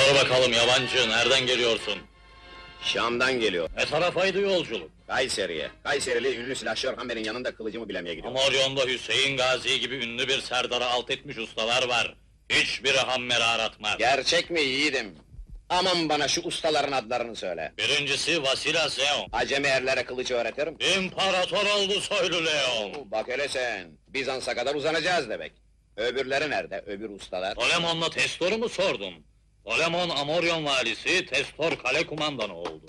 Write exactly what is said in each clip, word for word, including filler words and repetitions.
Sor bakalım yabancı, nereden geliyorsun? Şam'dan geliyor. Ne tarafaydı yolculuk? Kayseri'ye. Kayserili ünlü silahşör Hammer'in yanında kılıcımı bilemeye gidiyor. Amoryon'da Hüseyin Gazi gibi ünlü bir serdarı alt etmiş ustalar var. Hiçbiri Hammer'i aratmaz. Gerçek mi yiğidim? Aman bana şu ustaların adlarını söyle. Birincisi Vasila Zeon. Acemi erlere kılıcı öğretirim. İmparator oldu soylu Leon. Bak hele sen, Bizans'a kadar uzanacağız demek. Öbürleri nerede, öbür ustalar? Tolemon'la Testor'u mu sordum? Tolemon Amoryon valisi, Testor kale kumandanı oldu.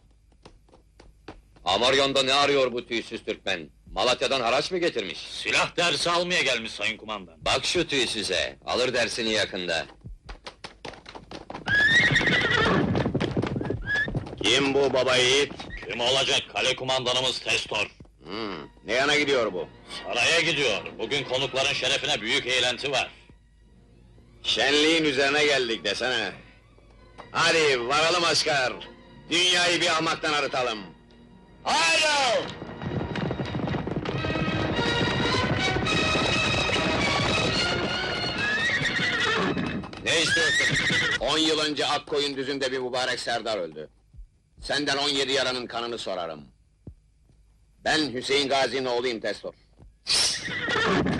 Amaryon'da ne arıyor bu tüysüz Türkmen? Malatya'dan haraç mı getirmiş? Silah dersi almaya gelmiş sayın kumandan. Bak şu tüysüze, alır dersini yakında. Kim bu baba yiğit? Kim olacak kale kumandanımız Testor? Hmm, ne yana gidiyor bu? Saraya gidiyor. Bugün konukların şerefine büyük eğlenti var. Şenliğin üzerine geldik desene. Hadi varalım asker. Dünyayı bir ahmaktan arıtalım. Haydi! Ne istiyorsun? On yıl önce Akkoyun düzünde bir mübarek serdar öldü. Senden on yedi yaranın kanını sorarım. Ben Hüseyin Gazi'nin oğluyum Testor.